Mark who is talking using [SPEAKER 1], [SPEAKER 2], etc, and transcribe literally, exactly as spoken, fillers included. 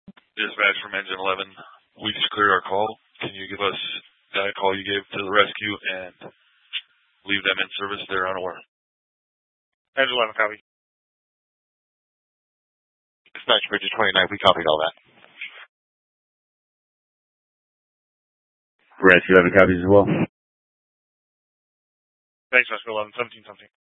[SPEAKER 1] Dispatch from Engine eleven. We just cleared our call. Can you give us that call you gave to the rescue and leave them in service? They're unaware.
[SPEAKER 2] Engine eleven, copy.
[SPEAKER 3] Dispatch Bridge twenty-nine, we copied all that.
[SPEAKER 4] Rescue eleven copies as well.
[SPEAKER 2] Thanks, Rescue eleven, seventeen something.